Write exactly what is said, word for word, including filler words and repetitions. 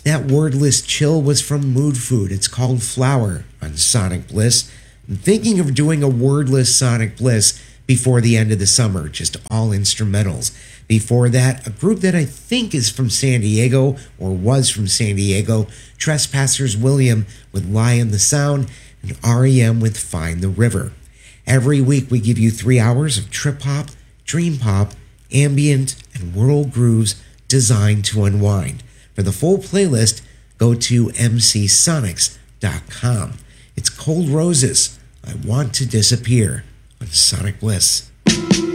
That wordless chill was from Mood Food. It's called Flower on Sonic Bliss. I'm thinking of doing a wordless Sonic Bliss before the end of the summer, just all instrumentals. Before that, a group that I think is from San Diego, or was from San Diego, Trespassers William with Lie in the Sound, and R E M with Find the River. Every week we give you three hours of trip-hop, dream-pop, ambient, and world grooves designed to unwind. For the full playlist, go to m c sonics dot com. It's Cold Roses, I Want to Disappear on Sonic Bliss.